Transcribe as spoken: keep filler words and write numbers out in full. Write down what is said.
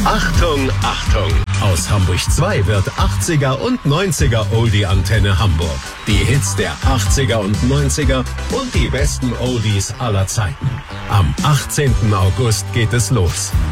Achtung, Achtung! Aus Hamburg zwei wird achtziger und neunziger Oldie-Antenne Hamburg. Die Hits der achtziger und neunziger und die besten Oldies aller Zeiten. Am achtzehnten August geht es los.